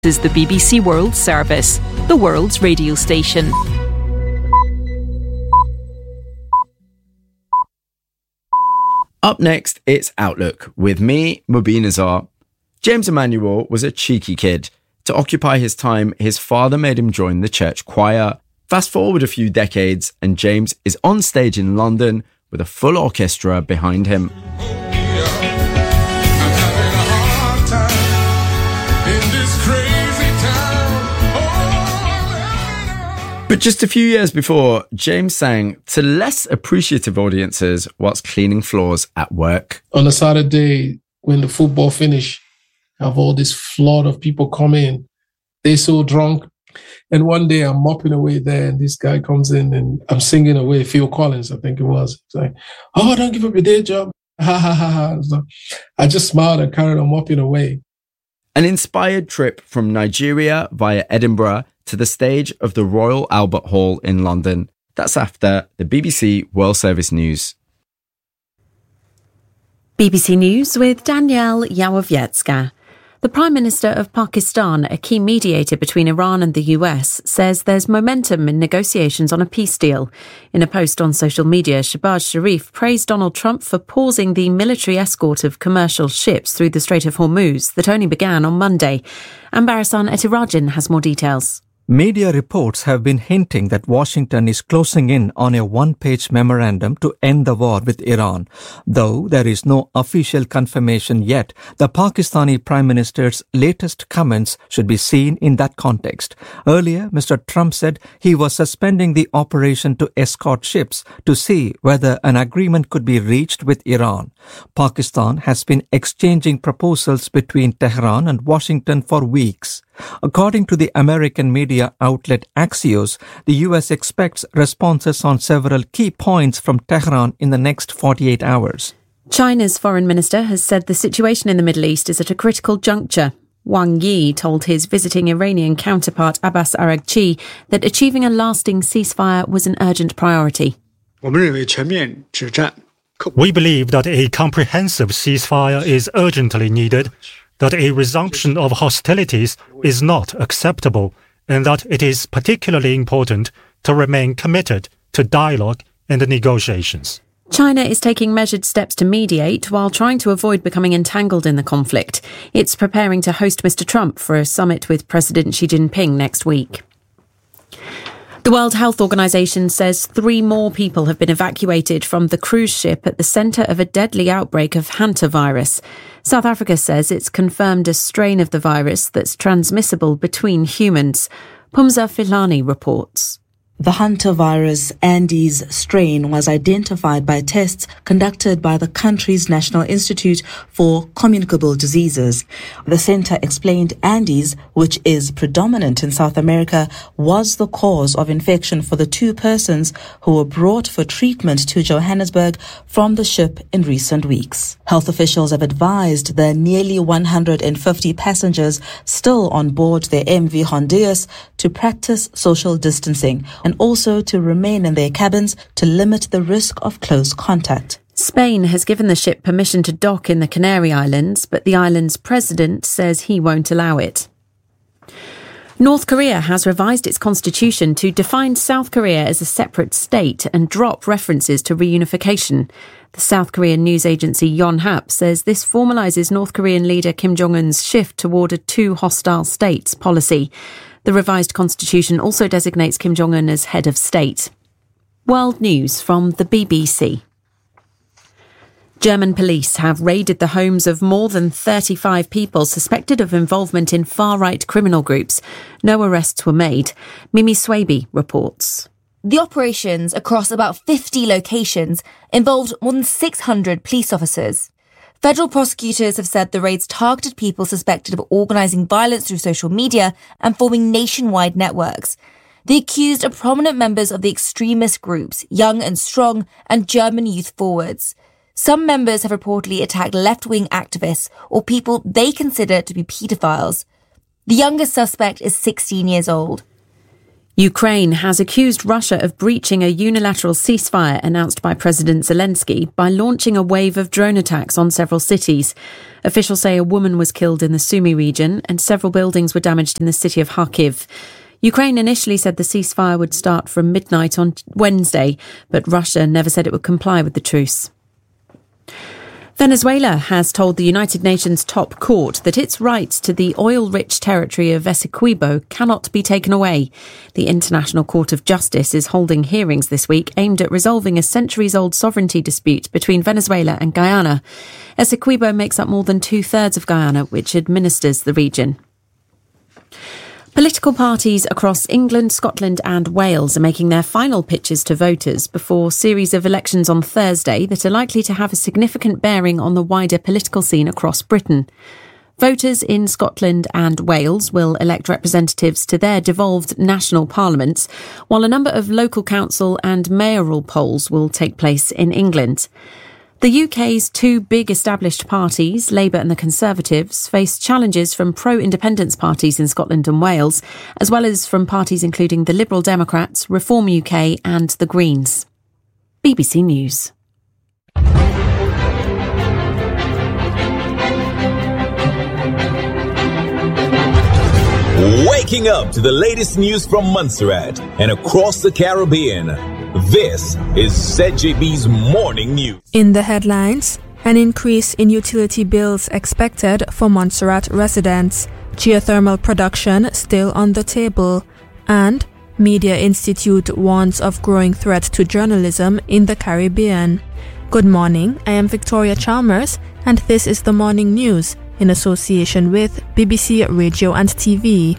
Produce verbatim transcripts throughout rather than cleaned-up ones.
This is the B B C World Service, the world's radio station. Up next, it's Outlook with me, Mubin Azar. James Emanuel was a cheeky kid. To occupy his time, his father made him join the church choir. Fast forward a few decades, and James is on stage in London with a full orchestra behind him. But just a few years before, James sang to less appreciative audiences whilst cleaning floors at work. On a Saturday, when the football finished, have all this flood of people come in. They're so drunk. And one day I'm mopping away there, and this guy comes in, and I'm singing away, Phil Collins, I think it was. It's like, oh, don't give up your day job. Ha, ha, ha, ha. So I just smiled and carried on mopping away. An inspired trip from Nigeria via Edinburgh to the stage of the Royal Albert Hall in London. That's after the B B C World Service News. B B C News with Danielle Yawowiecka. The Prime Minister of Pakistan, a key mediator between Iran and the U S, says there's momentum in negotiations on a peace deal. In a post on social media, Shehbaz Sharif praised Donald Trump for pausing the military escort of commercial ships through the Strait of Hormuz that only began on Monday. Ambarasan Etirajan has more details. Media reports have been hinting that Washington is closing in on a one-page memorandum to end the war with Iran. Though there is no official confirmation yet, the Pakistani Prime Minister's latest comments should be seen in that context. Earlier, Mister Trump said he was suspending the operation to escort ships to see whether an agreement could be reached with Iran. Pakistan has been exchanging proposals between Tehran and Washington for weeks. According to the American media outlet Axios, the U S expects responses on several key points from Tehran in the next forty-eight hours. China's foreign minister has said the situation in the Middle East is at a critical juncture. Wang Yi told his visiting Iranian counterpart Abbas Araghchi that achieving a lasting ceasefire was an urgent priority. We believe that a comprehensive ceasefire is urgently needed, that a resumption of hostilities is not acceptable, and that it is particularly important to remain committed to dialogue and negotiations. China is taking measured steps to mediate while trying to avoid becoming entangled in the conflict. It's preparing to host Mister Trump for a summit with President Xi Jinping next week. The World Health Organization says three more people have been evacuated from the cruise ship at the centre of a deadly outbreak of hantavirus. South Africa says it's confirmed a strain of the virus that's transmissible between humans. Pumza Filani reports. The hantavirus Andes strain was identified by tests conducted by the country's National Institute for Communicable Diseases. The centre explained Andes, which is predominant in South America, was the cause of infection for the two persons who were brought for treatment to Johannesburg from the ship in recent weeks. Health officials have advised the nearly one hundred fifty passengers still on board the M V Honduras to practice social distancing and also to remain in their cabins to limit the risk of close contact. Spain has given the ship permission to dock in the Canary Islands, but the island's president says he won't allow it. North Korea has revised its constitution to define South Korea as a separate state and drop references to reunification. The South Korean news agency Yonhap says this formalises North Korean leader Kim Jong-un's shift toward a two hostile states policy. The revised constitution also designates Kim Jong-un as head of state. World news from the B B C. German police have raided the homes of more than thirty-five people suspected of involvement in far-right criminal groups. No arrests were made. Mimi Swaby reports. The operations across about fifty locations involved more than six hundred police officers. Federal prosecutors have said the raids targeted people suspected of organising violence through social media and forming nationwide networks. The accused are prominent members of the extremist groups Young and Strong and German Youth Forwards. Some members have reportedly attacked left-wing activists or people they consider to be paedophiles. The youngest suspect is sixteen years old. Ukraine has accused Russia of breaching a unilateral ceasefire announced by President Zelensky by launching a wave of drone attacks on several cities. Officials say a woman was killed in the Sumy region and several buildings were damaged in the city of Kharkiv. Ukraine initially said the ceasefire would start from midnight on Wednesday, but Russia never said it would comply with the truce. Venezuela has told the United Nations top court that its rights to the oil-rich territory of Essequibo cannot be taken away. The International Court of Justice is holding hearings this week aimed at resolving a centuries-old sovereignty dispute between Venezuela and Guyana. Essequibo makes up more than two-thirds of Guyana, which administers the region. Political parties across England, Scotland and Wales are making their final pitches to voters before a series of elections on Thursday that are likely to have a significant bearing on the wider political scene across Britain. Voters in Scotland and Wales will elect representatives to their devolved national parliaments, while a number of local council and mayoral polls will take place in England. The U K's two big established parties, Labour and the Conservatives, face challenges from pro-independence parties in Scotland and Wales, as well as from parties including the Liberal Democrats, Reform U K and the Greens. B B C News. Waking up to the latest news from Montserrat and across the Caribbean. This is Z J B's Morning News. In the headlines, an increase in utility bills expected for Montserrat residents, geothermal production still on the table, and Media Institute warns of growing threat to journalism in the Caribbean. Good morning, I am Victoria Chalmers, and this is the Morning News in association with B B C Radio and T V.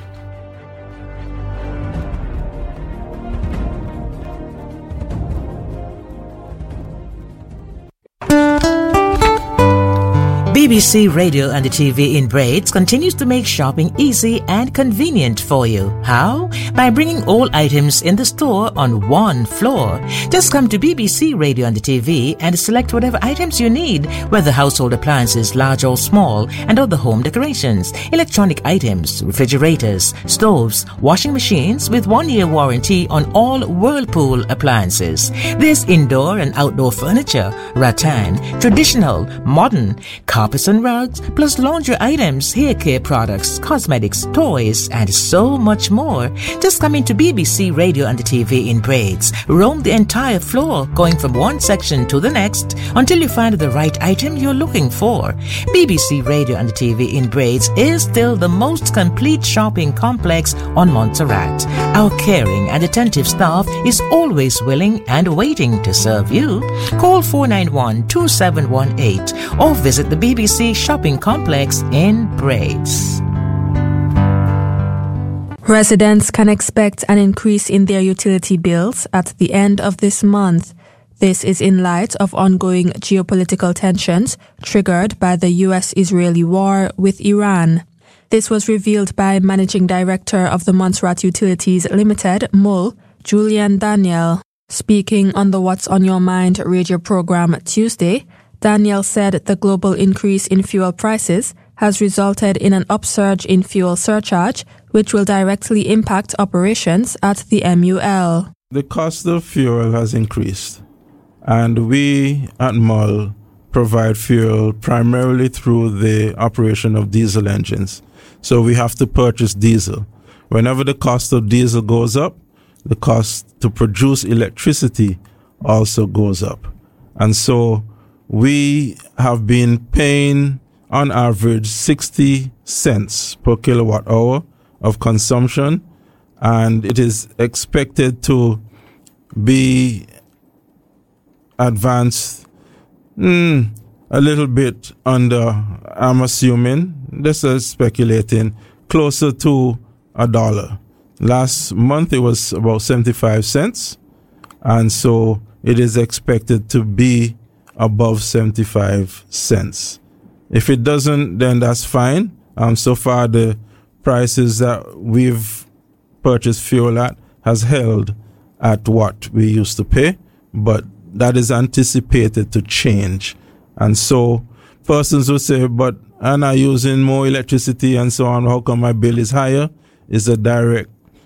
B B C Radio and the T V in Braids continues to make shopping easy and convenient for you. How? By bringing all items in the store on one floor. Just come to B B C Radio and the T V and select whatever items you need, whether household appliances large or small, and other home decorations, electronic items, refrigerators, stoves, washing machines with one-year warranty on all Whirlpool appliances. There's indoor and outdoor furniture, rattan, traditional, modern, carpets and rugs, plus laundry items, hair care products, cosmetics, toys, and so much more. Just come into B B C Radio and the T V in Braids. Roam the entire floor, going from one section to the next until you find the right item you're looking for. B B C Radio and the T V in Braids is still the most complete shopping complex on Montserrat. Our caring and attentive staff is always willing and waiting to serve you. Call four nine one, two seven one eight or visit the B B C Shopping Complex in Braids. Residents can expect an increase in their utility bills at the end of this month. This is in light of ongoing geopolitical tensions triggered by the U S-Israeli war with Iran. This was revealed by Managing Director of the Montserrat Utilities Limited, M U L, Julian Daniel. Speaking on the What's on Your Mind radio program Tuesday, Daniel said the global increase in fuel prices has resulted in an upsurge in fuel surcharge, which will directly impact operations at the M U L. The cost of fuel has increased, and we at M U L provide fuel primarily through the operation of diesel engines. So we have to purchase diesel. Whenever the cost of diesel goes up, the cost to produce electricity also goes up. And so we have been paying on average sixty cents per kilowatt hour of consumption, and it is expected to be advanced mm, a little bit under, I'm assuming, this is speculating, closer to a dollar. Last month it was about seventy-five cents, and so it is expected to be above seventy-five cents. If it doesn't, then that's fine. Um, so far, the prices that we've purchased fuel at has held at what we used to pay, but that is anticipated to change. And so persons will say, but I'm not using more electricity and so on, how come my bill is higher? It's a direct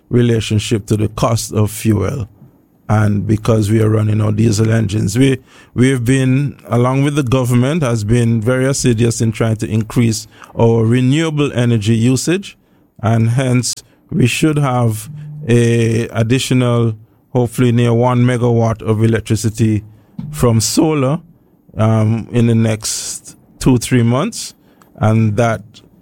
relationship to the cost of fuel. And because we are running our diesel engines, we we've been, along with the government, has been very assiduous in trying to increase our renewable energy usage, and hence we should have a additional, hopefully near one megawatt of electricity from solar um, in the next two three months, and that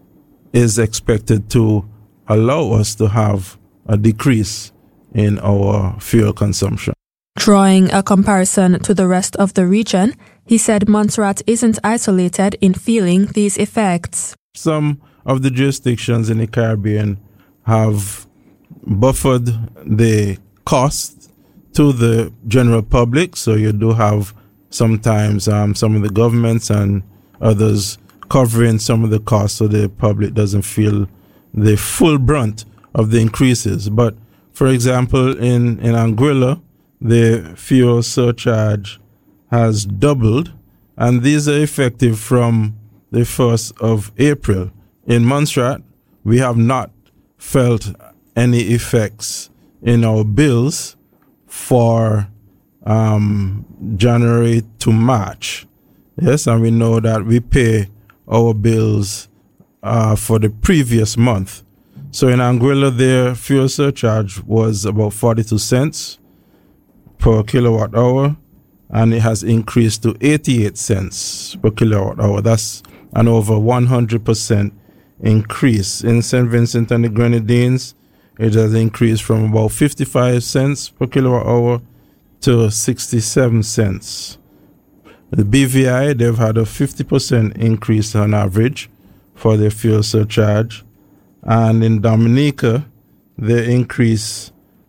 is expected to allow us to have a decrease in our fuel consumption. Drawing a comparison to the rest of the region, he said Montserrat isn't isolated in feeling these effects. Some of the jurisdictions in the Caribbean have buffered the cost to the general public, so you do have sometimes um, some of the governments and others covering some of the costs so the public doesn't feel the full brunt of the increases. But for example, in, in Anguilla, the fuel surcharge has doubled, and these are effective from the first of April. In Montserrat, we have not felt any effects in our bills for um, January to March. Yes, and we know that we pay our bills uh, for the previous month. So in Anguilla, their fuel surcharge was about forty-two cents per kilowatt hour, and it has increased to eighty-eight cents per kilowatt hour. That's an over one hundred percent increase. In Saint Vincent and the Grenadines, it has increased from about fifty-five cents per kilowatt hour to sixty-seven cents. The B V I, they've had a fifty percent increase on average for their fuel surcharge. And in Dominica, the increase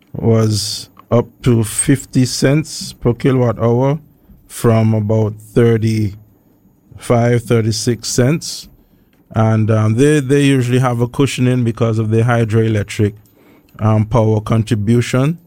was up to fifty cents per kilowatt hour from about thirty-five, thirty-six cents. And um, they, they usually have a cushioning because of the hydroelectric um, power contribution.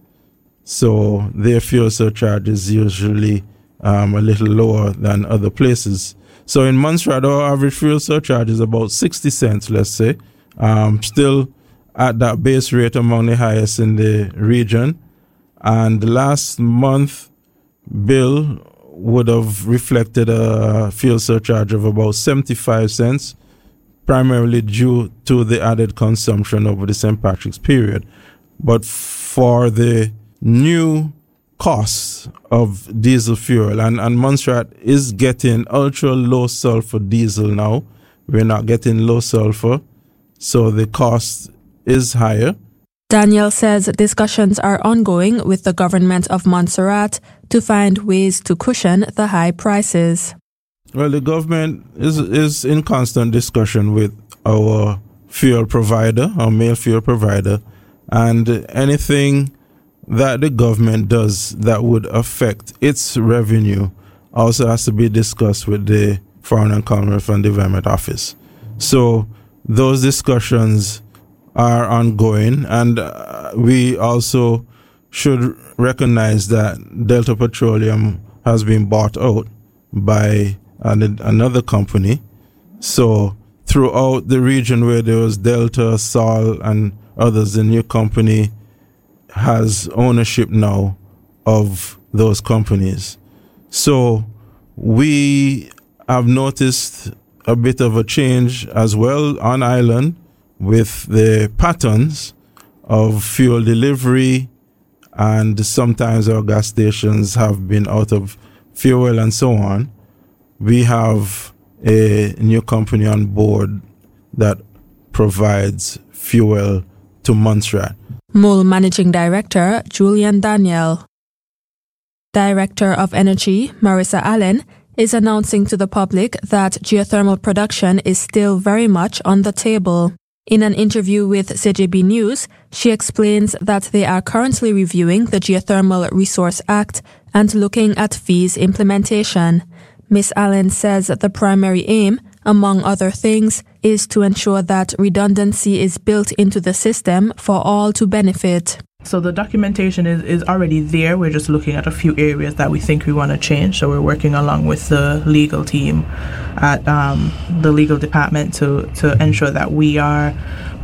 So their fuel surcharge is usually um, a little lower than other places. So in Montserrat, our average fuel surcharge is about sixty cents, let's say. Um, still at that base rate among the highest in the region. And the last month bill would have reflected a fuel surcharge of about seventy-five cents, primarily due to the added consumption over the Saint Patrick's period. But for the new costs of diesel fuel, and, and Montserrat is getting ultra low sulfur diesel now. We're not getting low sulfur, so the cost is higher. Daniel says discussions are ongoing with the government of Montserrat to find ways to cushion the high prices. Well, the government is is in constant discussion with our fuel provider, our mail fuel provider, and anything that the government does that would affect its revenue also has to be discussed with the Foreign and Commonwealth and Development Office. So those discussions are ongoing, and uh, we also should recognize that Delta Petroleum has been bought out by an, another company. So throughout the region where there was Delta, Sol, and others, the new company has ownership now of those companies. So we have noticed a bit of a change as well on island with the patterns of fuel delivery, and sometimes our gas stations have been out of fuel and so on. We have a new company on board that provides fuel to Montserrat. M O L Managing Director Julian Daniel. Director of Energy Marissa Allen is announcing to the public that geothermal production is still very much on the table. In an interview with C J B News, she explains that they are currently reviewing the Geothermal Resource Act and looking at fees implementation. Miz Allen says the primary aim, among other things, is to ensure that redundancy is built into the system for all to benefit. So the documentation is, is already there. We're just looking at a few areas that we think we want to change. So we're working along with the legal team at um, the legal department to, to ensure that we are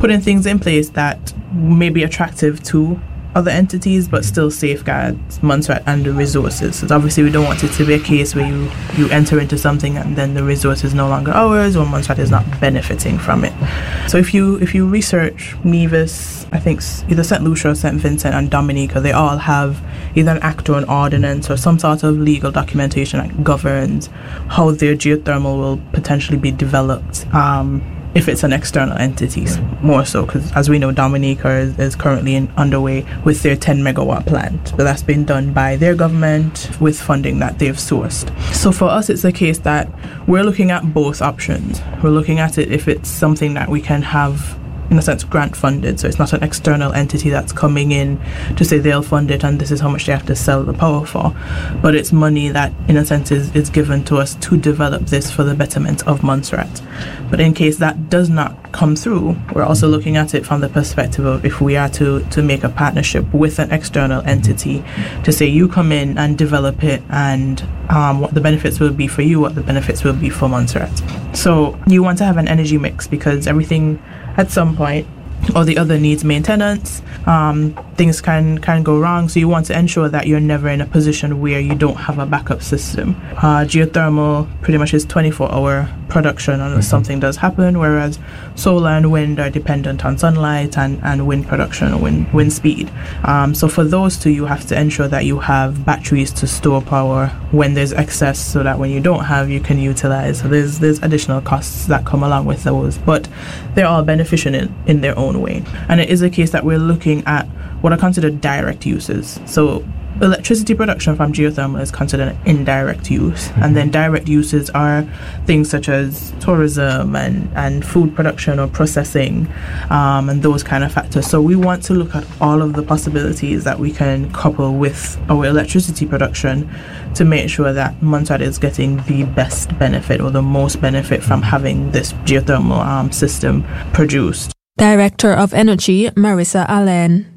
putting things in place that may be attractive to other entities, but still safeguards Montserrat and the resources. So obviously we don't want it to be a case where you, you enter into something and then the resource is no longer ours, or Montserrat is not benefiting from it. So if you if you research Nevis, I think either Saint Lucia or Saint Vincent and Dominica, they all have either an act or an ordinance or some sort of legal documentation that governs how their geothermal will potentially be developed. Um, if it's an external entity, more so, because as we know, Dominica is, is currently in, underway with their ten megawatt plant, but that's been done by their government with funding that they've sourced. So for us, it's a case that we're looking at both options. We're looking at it if it's something that we can have, in a sense, grant funded, so it's not an external entity that's coming in to say they'll fund it and this is how much they have to sell the power for, but it's money that in a sense is, is given to us to develop this for the betterment of Montserrat. But in case that does not come through, we're also looking at it from the perspective of if we are to, to make a partnership with an external entity to say you come in and develop it, and um, what the benefits will be for you, what the benefits will be for Montserrat. So you want to have an energy mix, because everything at some point or the other needs maintenance. Um, things can can go wrong, so you want to ensure that you're never in a position where you don't have a backup system. Uh, geothermal pretty much is twenty-four hour production unless something does happen, whereas solar and wind are dependent on sunlight and, and wind production or wind, wind speed. Um, so for those two, you have to ensure that you have batteries to store power when there's excess, so that when you don't have, you can utilize. So there's there's additional costs that come along with those, but they're all beneficial in, in their own way. And it is a case that we're looking at what are considered direct uses. So electricity production from geothermal is considered an indirect use, and then direct uses are things such as tourism and, and food production or processing, um, and those kind of factors. So we want to look at all of the possibilities that we can couple with our electricity production to make sure that Montserrat is getting the best benefit or the most benefit from having this geothermal um, system produced. Director of Energy, Marissa Allen.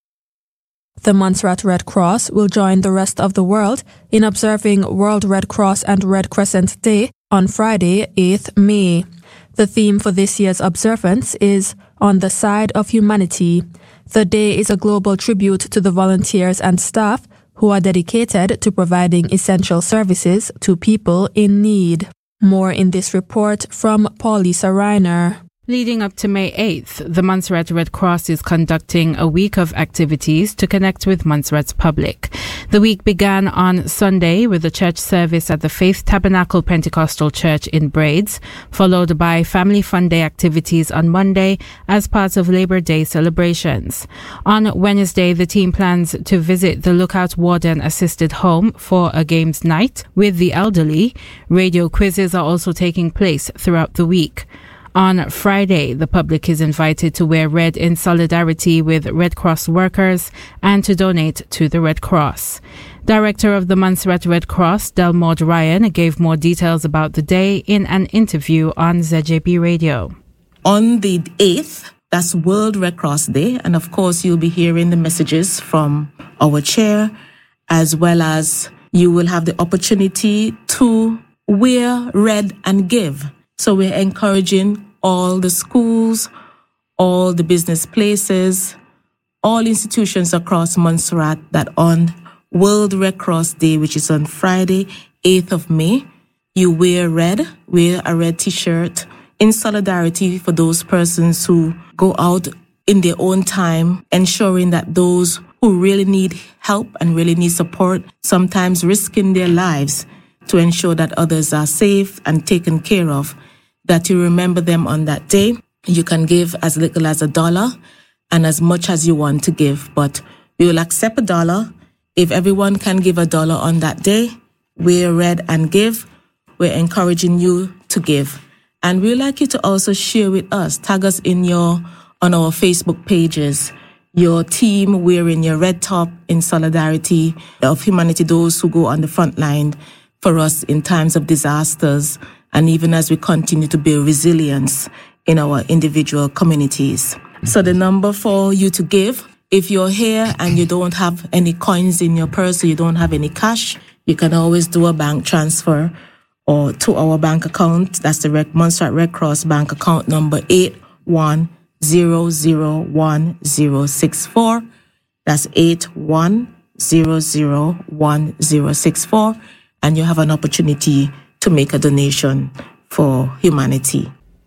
The Montserrat Red Cross will join the rest of the world in observing World Red Cross and Red Crescent Day on Friday, eighth May. The theme for this year's observance is On the Side of Humanity. The day is a global tribute to the volunteers and staff who are dedicated to providing essential services to people in need. More in this report from Paulisa Reiner. Leading up to May eighth, the Montserrat Red Cross is conducting a week of activities to connect with Montserrat's public. The week began on Sunday with a church service at the Faith Tabernacle Pentecostal Church in Braids, followed by Family Fun Day activities on Monday as part of Labor Day celebrations. On Wednesday, the team plans to visit the Lookout Warden Assisted Home for a games night with the elderly. Radio quizzes are also taking place throughout the week. On Friday, the public is invited to wear red in solidarity with Red Cross workers and to donate to the Red Cross. Director of the Montserrat Red Cross, Delmaud Ryan, gave more details about the day in an interview on Z J B Radio. On the eighth, that's World Red Cross Day, and of course you'll be hearing the messages from our chair, as well as you will have the opportunity to wear red and give. So we're encouraging all the schools, all the business places, all institutions across Montserrat that on World Red Cross Day, which is on Friday, eighth of May, you wear red, wear a red t-shirt in solidarity for those persons who go out in their own time, ensuring that those who really need help and really need support, sometimes risking their lives to ensure that others are safe and taken care of, that you remember them on that day. You can give as little as a dollar and as much as you want to give, but we will accept a dollar. If everyone can give a dollar on that day, wear red and give. We're encouraging you to give. And we'd like you to also share with us, tag us in your, on our Facebook pages, your team wearing your red top in solidarity of humanity, those who go on the front line for us in times of disasters, and even as we continue to build resilience in our individual communities. So the number for you to give, if you're here and you don't have any coins in your purse or you don't have any cash, you can always do a bank transfer or to our bank account. That's the Red, Montserrat Red Cross bank account number eight one zero zero one zero six four. That's eight one zero zero one zero six four. And you have an opportunity to make a donation for humanity.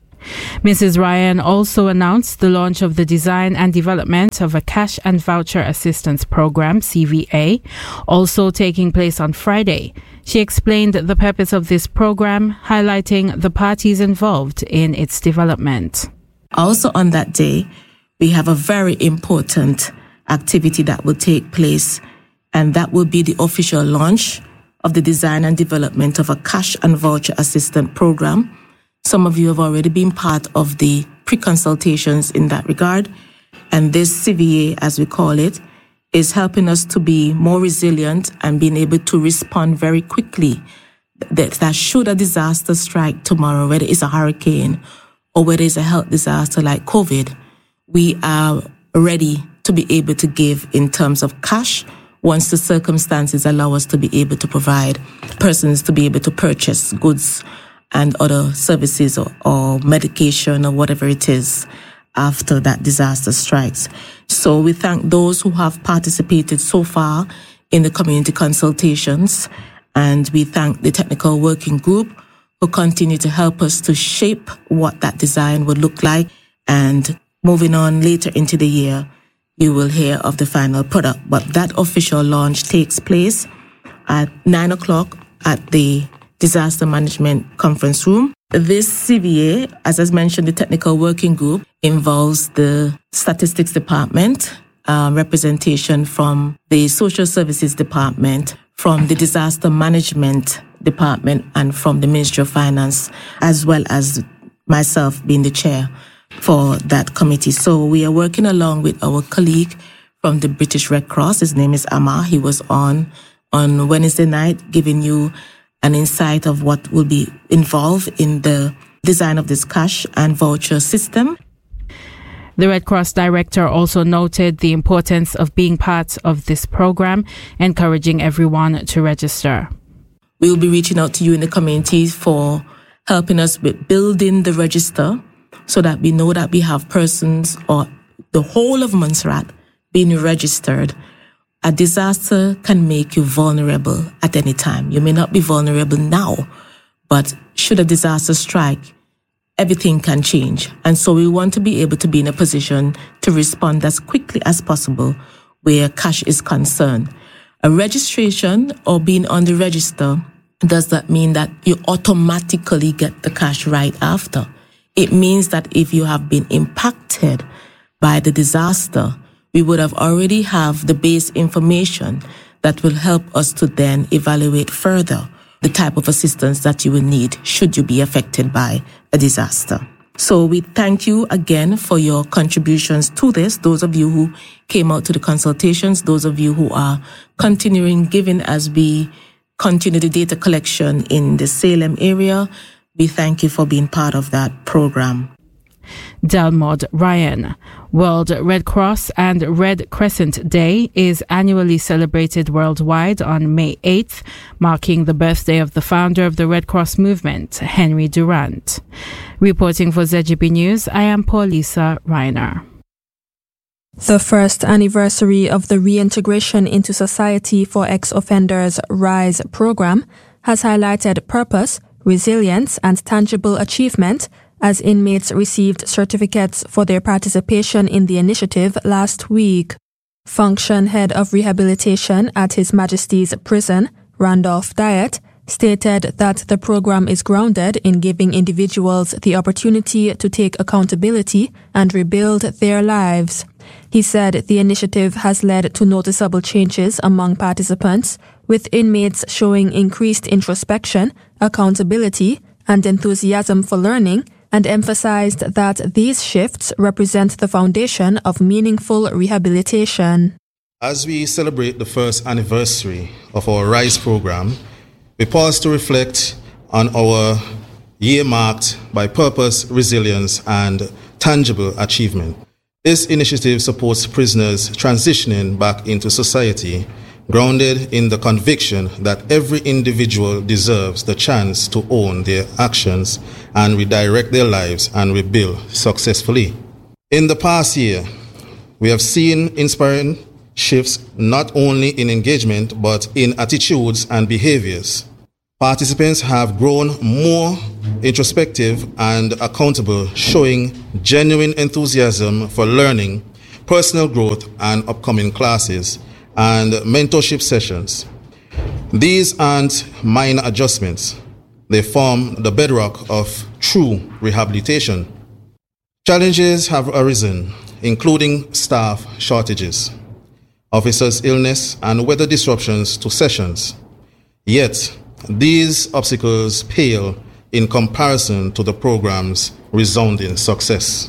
Missus Ryan also announced the launch of the design and development of a Cash and Voucher Assistance Program, C V A, also taking place on Friday. She explained the purpose of this program, highlighting the parties involved in its development. Also on that day, we have a very important activity that will take place, and that will be the official launch of the design and development of a Cash and Voucher Assistance Program. Some of you have already been part of the pre-consultations in that regard. And this C V A, as we call it, is helping us to be more resilient and being able to respond very quickly. That, that should a disaster strike tomorrow, whether it's a hurricane or whether it's a health disaster like COVID, we are ready to be able to give in terms of cash once the circumstances allow us to be able to provide persons to be able to purchase goods and other services or, or medication or whatever it is after that disaster strikes. So we thank those who have participated so far in the community consultations, and we thank the technical working group who continue to help us to shape what that design would look like. And moving on later into the year, you will hear of the final product. But that official launch takes place at nine o'clock at the Disaster Management Conference Room. This C V A, as I mentioned, the technical working group involves the Statistics Department, uh, representation from the Social Services Department, from the Disaster Management Department, and from the Ministry of Finance, as well as myself being the chair for that committee. So we are working along with our colleague from the British Red Cross. His name is Amar. He was on on Wednesday night giving you an insight of what will be involved in the design of this cash and voucher system. The Red Cross director also noted the importance of being part of this program, encouraging everyone to register. We will be reaching out to you in the community for helping us with building the register so that we know that we have persons or the whole of Montserrat being registered. A disaster can make you vulnerable at any time. You may not be vulnerable now, but should a disaster strike, everything can change. And so we want to be able to be in a position to respond as quickly as possible where cash is concerned. A registration or being on the register does not mean that you automatically get the cash right after. It means that if you have been impacted by the disaster, we would have already have the base information that will help us to then evaluate further the type of assistance that you will need should you be affected by a disaster. So we thank you again for your contributions to this. Those of you who came out to the consultations, those of you who are continuing giving as we continue the data collection in the Salem area, we thank you for being part of that program. Delmod Ryan. World Red Cross and Red Crescent Day is annually celebrated worldwide on May eighth, marking the birthday of the founder of the Red Cross movement, Henry Durant. Reporting for Z G B News, I am Paulisa Reiner. The first anniversary of the Reintegration into Society for Ex-Offenders RISE program has highlighted purpose, resilience, and tangible achievement as inmates received certificates for their participation in the initiative last week. Function Head of Rehabilitation at His Majesty's Prison, Randolph Diet, stated that the program is grounded in giving individuals the opportunity to take accountability and rebuild their lives. He said the initiative has led to noticeable changes among participants, with inmates showing increased introspection, accountability, and enthusiasm for learning, and emphasized that these shifts represent the foundation of meaningful rehabilitation. As we celebrate the first anniversary of our RISE program, we pause to reflect on our year marked by purpose, resilience, and tangible achievement. This initiative supports prisoners transitioning back into society, grounded in the conviction that every individual deserves the chance to own their actions and redirect their lives and rebuild successfully. In the past year, we have seen inspiring shifts not only in engagement but in attitudes and behaviors. Participants have grown more introspective and accountable, showing genuine enthusiasm for learning, personal growth, and upcoming classes and mentorship sessions. These aren't minor adjustments. They form the bedrock of true rehabilitation. Challenges have arisen, including staff shortages, officers' illness, and weather disruptions to sessions. Yet, these obstacles pale in comparison to the program's resounding success.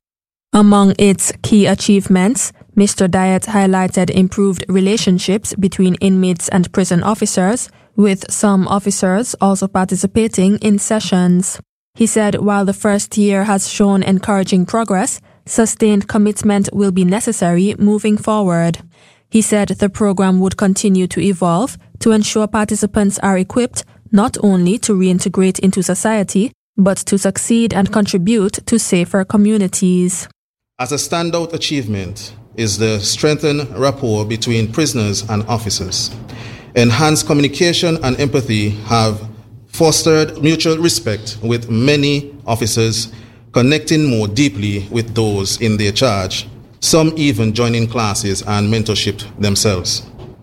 Among its key achievements, Mister Diet highlighted improved relationships between inmates and prison officers, with some officers also participating in sessions. He said while the first year has shown encouraging progress, sustained commitment will be necessary moving forward. He said the program would continue to evolve to ensure participants are equipped not only to reintegrate into society, but to succeed and contribute to safer communities. As a standout achievement is the strengthened rapport between prisoners and officers. Enhanced communication and empathy have fostered mutual respect, with many officers connecting more deeply with those in their charge, some even joining classes and mentorship themselves.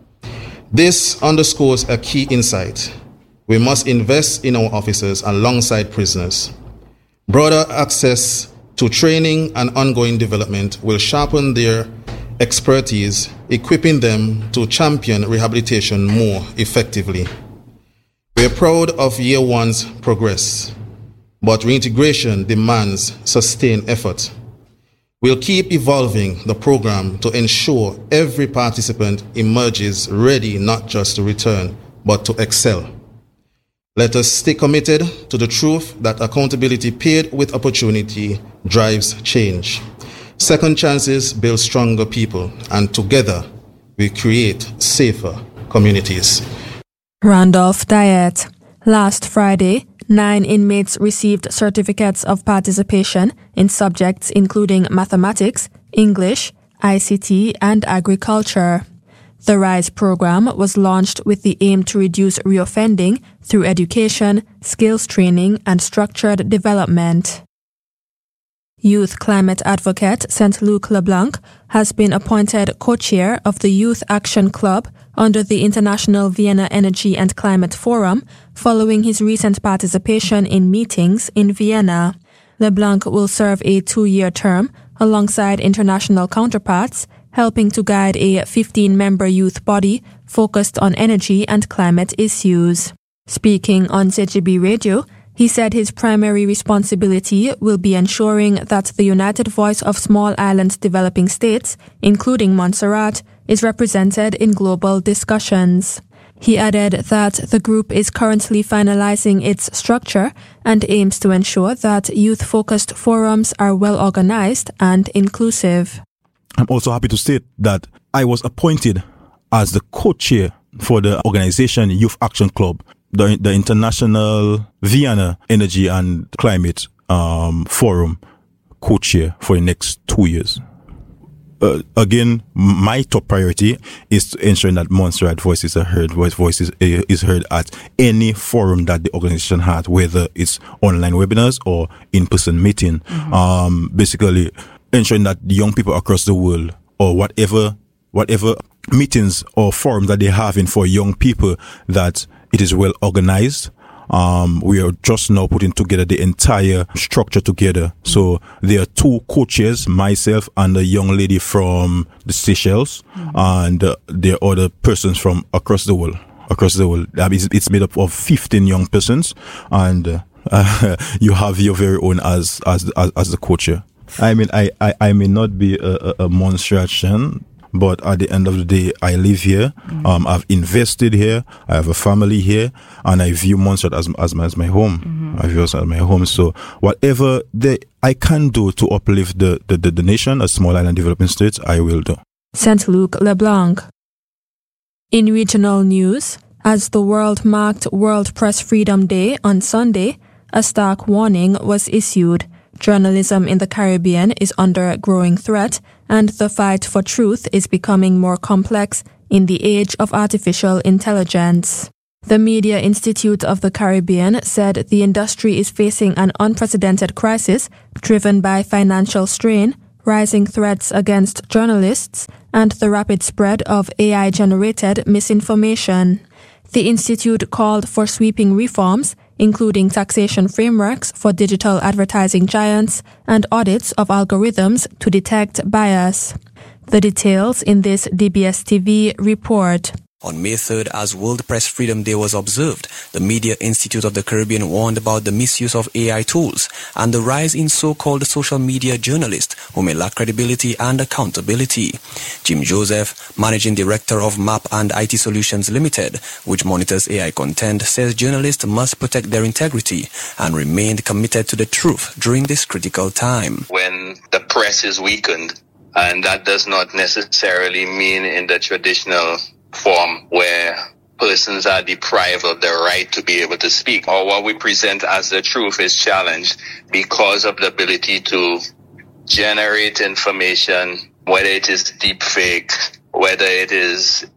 This underscores a key insight. We must invest in our officers alongside prisoners. Broader access to training and ongoing development will sharpen their expertise, equipping them to champion rehabilitation more effectively. We are proud of year one's progress, but reintegration demands sustained effort. We'll keep evolving the program to ensure every participant emerges ready not just to return, but to excel. Let us stay committed to the truth that accountability paired with opportunity drives change. Second chances build stronger people, and together we create safer communities. Randolph Diet. Last Friday, nine inmates received certificates of participation in subjects including mathematics, English, I C T, and agriculture. The RISE program was launched with the aim to reduce reoffending through education, skills training, and structured development. Youth climate advocate Saint Luc LeBlanc has been appointed co-chair of the Youth Action Club under the International Vienna Energy and Climate Forum following his recent participation in meetings in Vienna. LeBlanc will serve a two-year term alongside international counterparts, helping to guide a fifteen-member youth body focused on energy and climate issues. Speaking on Z G B Radio, he said his primary responsibility will be ensuring that the united voice of small island developing states, including Montserrat, is represented in global discussions. He added that the group is currently finalizing its structure and aims to ensure that youth-focused forums are well organized and inclusive. I'm also happy to state that I was appointed as the co-chair for the organization Youth Action Club, the, the International Vienna Energy and Climate um, Forum co-chair for the next two years. Uh, again, my top priority is to ensure that Montserrat voices are heard, voice voices is heard at any forum that the organization has, whether it's online webinars or in-person meeting. Mm-hmm. Um, basically, ensuring that the young people across the world, or whatever, whatever meetings or forums that they have in for young people, that it is well organized. Um, we are just now putting together the entire structure together. So there are two co-chairs, myself and a young lady from the Seychelles, mm-hmm. and uh, there are other persons from across the world. Across the world, it's, it's made up of fifteen young persons, and uh, uh, you have your very own as as as, as the co-chair. I mean, I, I, I may not be a, a, a Montserratian, but at the end of the day, I live here. Mm-hmm. Um, I've invested here. I have a family here, and I view Montserrat as as my, as my home. Mm-hmm. I view it as my home. So whatever they, I can do to uplift the, the, the, the nation, a small island developing state, I will do. Saint Luc LeBlanc. In regional news, as the world marked World Press Freedom Day on Sunday, a stark warning was issued. journalism in the Caribbean is under growing threat, and the fight for truth is becoming more complex in the age of artificial intelligence. The Media Institute of the Caribbean said the industry is facing an unprecedented crisis driven by financial strain, rising threats against journalists, and the rapid spread of A I-generated misinformation. The institute called for sweeping reforms, including taxation frameworks for digital advertising giants and audits of algorithms to detect bias. The details in this D B S T V report. On May third, as World Press Freedom Day was observed, the Media Institute of the Caribbean warned about the misuse of A I tools and the rise in so-called social media journalists who may lack credibility and accountability. Jim Joseph, Managing Director of M A P and I T Solutions Limited, which monitors A I content, says journalists must protect their integrity and remain committed to the truth during this critical time. When the press is weakened, and that does not necessarily mean in the traditional form where persons are deprived of the right to be able to speak, or what we present as the truth is challenged because of the ability to generate information, whether it is deep fake, whether it is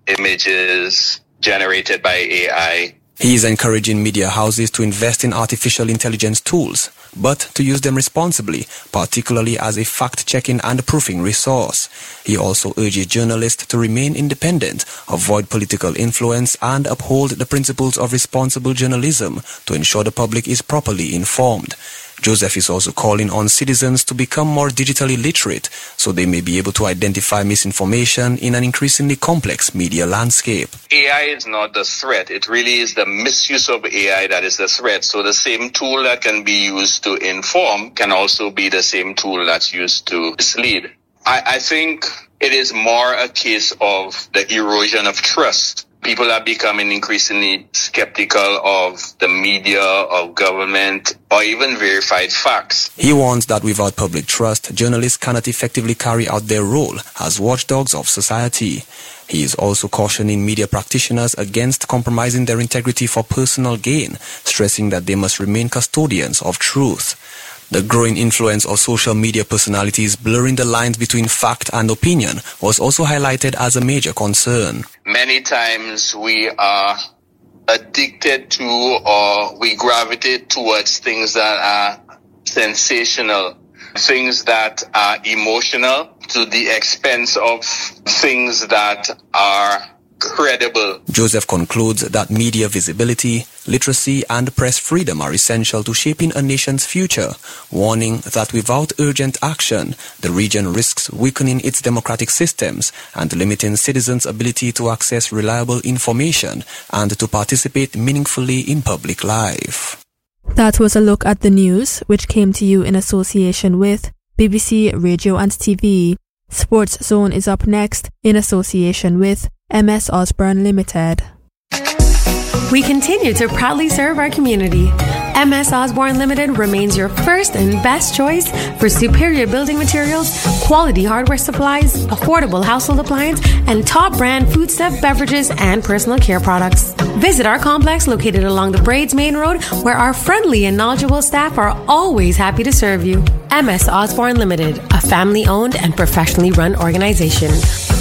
images generated by A I. He is encouraging media houses to invest in artificial intelligence tools, but to use them responsibly, particularly as a fact-checking and proofing resource. He also urges journalists to remain independent, avoid political influence, and uphold the principles of responsible journalism to ensure the public is properly informed. Joseph is also calling on citizens to become more digitally literate so they may be able to identify misinformation in an increasingly complex media landscape. A I is not the threat. It really is the misuse of A I that is the threat. So the same tool that can be used to inform can also be the same tool that's used to mislead. I, I think it is more a case of the erosion of trust. People are becoming increasingly skeptical of the media, of government, or even verified facts. He warns that without public trust, journalists cannot effectively carry out their role as watchdogs of society. He is also cautioning media practitioners against compromising their integrity for personal gain, stressing that they must remain custodians of truth. The growing influence of social media personalities blurring the lines between fact and opinion was also highlighted as a major concern. Many times we are addicted to or we gravitate towards things that are sensational, things that are emotional to the expense of things that are credible. Joseph concludes that media visibility, literacy, and press freedom are essential to shaping a nation's future, warning that without urgent action, the region risks weakening its democratic systems and limiting citizens' ability to access reliable information and to participate meaningfully in public life. That was a look at the news, which came to you in association with B B C Radio and T V. Sports Zone is up next in association with M S Osborne Limited. We continue to proudly serve our community. M S Osborne Limited remains your first and best choice for superior building materials, quality hardware supplies, affordable household appliance, and top brand foodstuff, beverages, and personal care products. Visit our complex located along the Braids Main Road, where our friendly and knowledgeable staff are always happy to serve you. M S Osborne Limited, a family-owned and professionally run organization.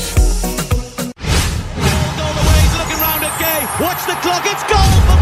Watch the clock, it's goal!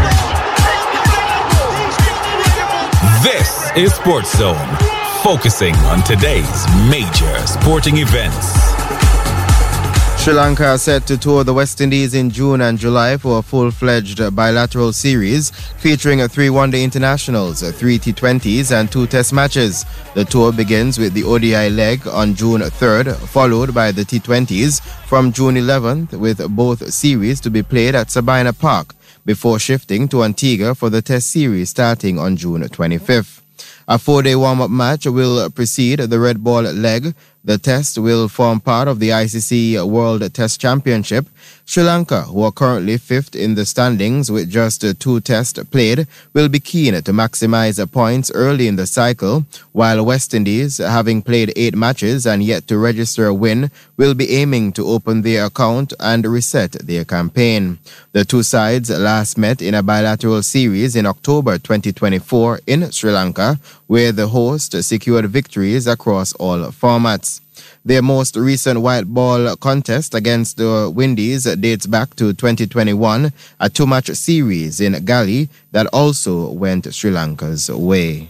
This is Sports Zone, focusing on today's major sporting events. Sri Lanka are set to tour the West Indies in June and July for a full-fledged bilateral series featuring three one-day internationals, three T twenties and two test matches. The tour begins with the O D I leg on June third, followed by the T twenties from June eleventh, with both series to be played at Sabina Park, before shifting to Antigua for the test series starting on June twenty-fifth. A four-day warm-up match will precede the red ball leg. The test will form part of the I C C World Test Championship. Sri Lanka, who are currently fifth in the standings with just two tests played, will be keen to maximize points early in the cycle, while West Indies, having played eight matches and yet to register a win, will be aiming to open their account and reset their campaign. The two sides last met in a bilateral series in October twenty twenty-four in Sri Lanka, where the host secured victories across all formats. Their most recent white ball contest against the Windies dates back to twenty twenty-one, a two-match series in Gali that also went Sri Lanka's way.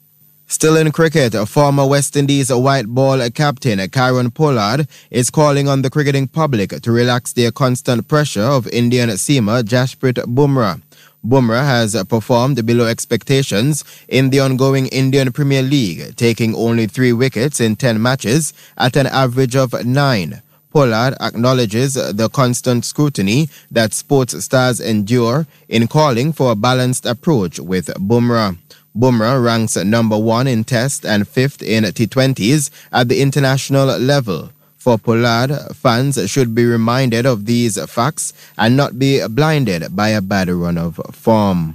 Still in cricket, former West Indies white ball captain Kieron Pollard is calling on the cricketing public to relax their constant pressure of Indian seamer Jasprit Bumrah. Bumrah has performed below expectations in the ongoing Indian Premier League, taking only three wickets in ten matches at an average of nine. Pollard acknowledges the constant scrutiny that sports stars endure in calling for a balanced approach with Bumrah. Bumrah ranks number one in Test and fifth in T twenties at the international level. For Pollard, fans should be reminded of these facts and not be blinded by a bad run of form.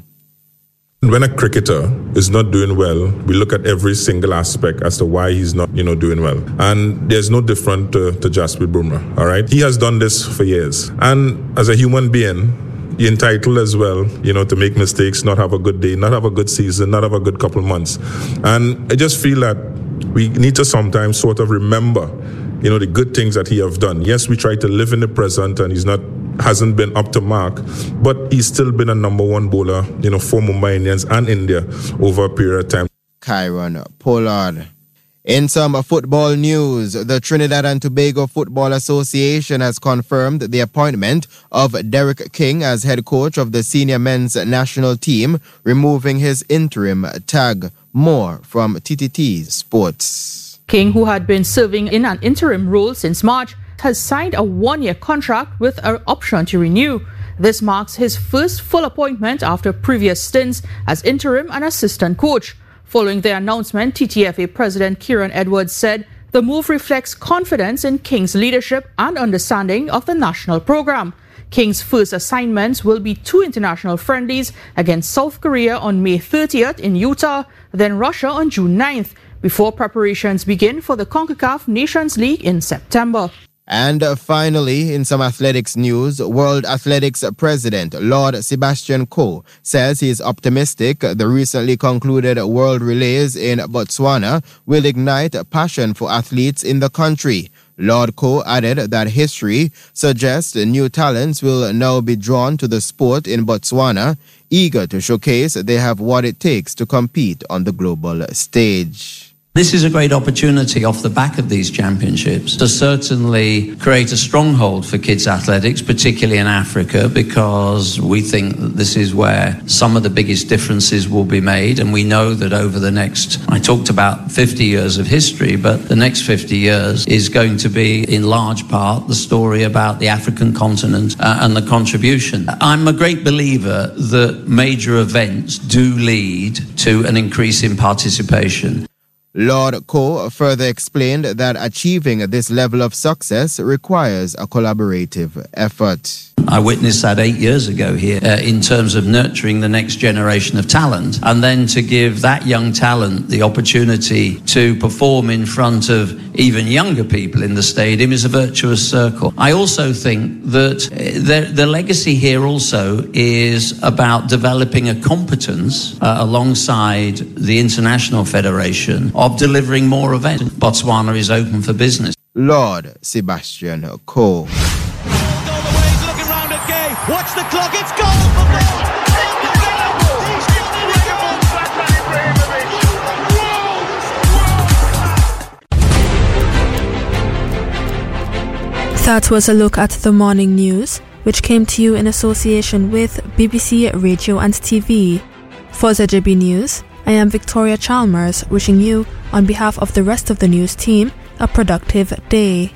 When a cricketer is not doing well, we look at every single aspect as to why he's not, you know, doing well. And there's no different to, to Jasprit Bumrah, all right? He has done this for years. And as a human being, you're entitled as well, you know, to make mistakes, not have a good day, not have a good season, not have a good couple of months. And I just feel that we need to sometimes sort of remember, you know, the good things that he have done. Yes, we try to live in the present and he's not, hasn't been up to mark, but he's still been a number one bowler, you know, for Mumbai Indians and India over a period of time. Kieron Pollard. In some football news, the Trinidad and Tobago Football Association has confirmed the appointment of Derek King as head coach of the senior men's national team, removing his interim tag. More from T T T Sports. King, who had been serving in an interim role since March, has signed a one-year contract with an option to renew. This marks his first full appointment after previous stints as interim and assistant coach. Following the announcement, T T F A President Kieran Edwards said the move reflects confidence in King's leadership and understanding of the national program. King's first assignments will be two international friendlies against South Korea on May thirtieth in Utah, then Russia on June ninth, before preparations begin for the CONCACAF Nations League in September. And finally, in some athletics news, World Athletics President Lord Sebastian Coe says he is optimistic the recently concluded World Relays in Botswana will ignite passion for athletes in the country. Lord Coe added that history suggests new talents will now be drawn to the sport in Botswana, eager to showcase they have what it takes to compete on the global stage. This is a great opportunity off the back of these championships to certainly create a stronghold for kids athletics, particularly in Africa, because we think that this is where some of the biggest differences will be made. And we know that over the next, I talked about fifty years of history, but the next fifty years is going to be in large part the story about the African continent uh, and the contribution. I'm a great believer that major events do lead to an increase in participation. Lord Coe further explained that achieving this level of success requires a collaborative effort. I witnessed that eight years ago here uh, in terms of nurturing the next generation of talent, and then to give that young talent the opportunity to perform in front of even younger people in the stadium is a virtuous circle. I also think that the, the legacy here also is about developing a competence uh, alongside the International Federation of delivering more events. Botswana is open for business. Lord Sebastian Coe. Watch the clock, it's goal for goal! That was a look at the morning news, which came to you in association with B B C Radio and T V. For Z J B News, I am Victoria Chalmers, wishing you, on behalf of the rest of the news team, a productive day.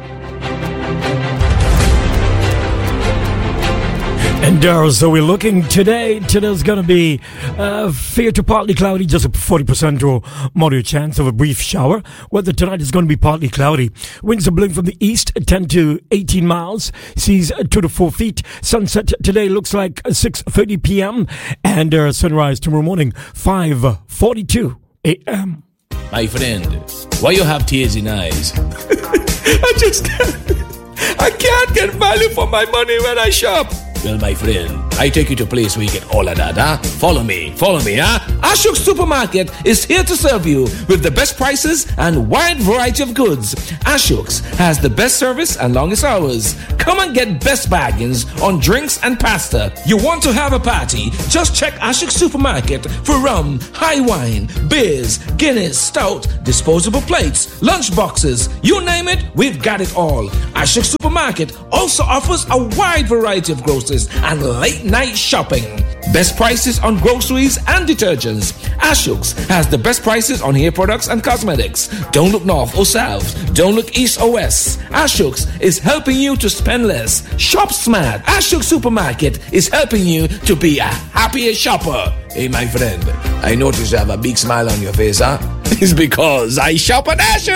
And uh, so we're looking today. Today's going to be uh, fair to partly cloudy, just a forty percent or moderate chance of a brief shower. Weather tonight is going to be partly cloudy. Winds are blowing from the east, ten to eighteen miles. Seas two to four feet. Sunset today looks like six thirty p.m. And uh, sunrise tomorrow morning, five forty-two a.m. My friend, why you have tears in eyes? I just can't. I can't get value for my money when I shop. Well, my friend, I take you to a place where you get all of that, huh? Follow me, follow me, huh? Ashok Supermarket is here to serve you with the best prices and wide variety of goods. Ashok's has the best service and longest hours. Come and get best bargains on drinks and pasta. You want to have a party? Just check Ashok Supermarket for rum, high wine, beers, Guinness, stout, disposable plates, lunch boxes. You name it, we've got it all. Ashok Supermarket also offers a wide variety of groceries and late night shopping. Best prices on groceries and detergents. Ashok's has the best prices on hair products and cosmetics. Don't look north or south. Don't look east or west. Ashok's is helping you to spend less. Shop smart. Ashok Supermarket is helping you to be a happier shopper. Hey, my friend, I notice you have a big smile on your face, huh? It's because I shop at Ashok.